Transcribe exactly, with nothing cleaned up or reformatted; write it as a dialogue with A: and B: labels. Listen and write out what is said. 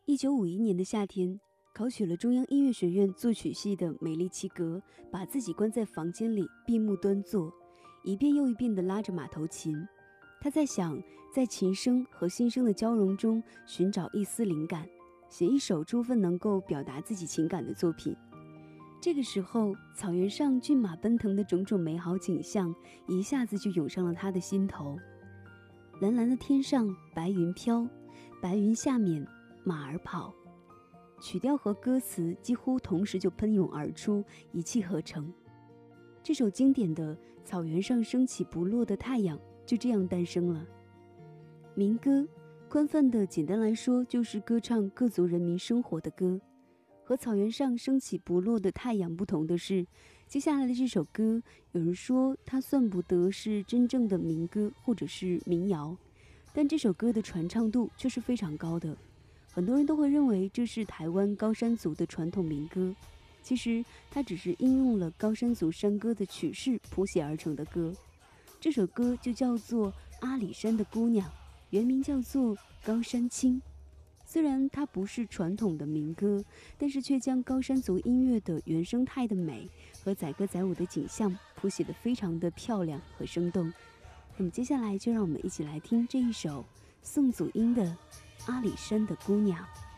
A: 一九五一年的夏天，考取了中央音乐学院作曲系的美丽齐格，把自己关在房间里，闭目端坐，一遍又一遍地拉着马头琴。他在想，在琴声和心声的交融中寻找一丝灵感，写一首充分能够表达自己情感的作品。这个时候，草原上骏马奔腾的种种美好景象一下子就涌上了他的心头。蓝蓝的天上白云飘，白云下面马儿跑，曲调和歌词几乎同时就喷涌而出，一气呵成。这首经典的《草原上升起不落的太阳》就这样诞生了。民歌，宽泛的简单来说就是歌唱各族人民生活的歌。和草原上升起不落的太阳不同的是，接下来的这首歌，有人说它算不得是真正的民歌或者是民谣，但这首歌的传唱度却是非常高的。很多人都会认为这是台湾高山族的传统民歌，其实它只是应用了高山族山歌的曲式谱写而成的歌。这首歌就叫做《阿里山的姑娘》，原名叫做《高山青》。虽然它不是传统的民歌，但是却将高山族音乐的原生态的美和载歌载舞的景象谱写得非常的漂亮和生动。那么接下来就让我们一起来听这一首宋祖英的《阿里山的姑娘》。